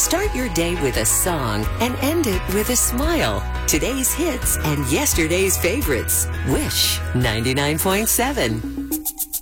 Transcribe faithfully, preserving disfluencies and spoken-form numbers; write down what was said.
Start your day with a song and end it with a smile. Today's hits and yesterday's favorites. Wish ninety-nine point seven.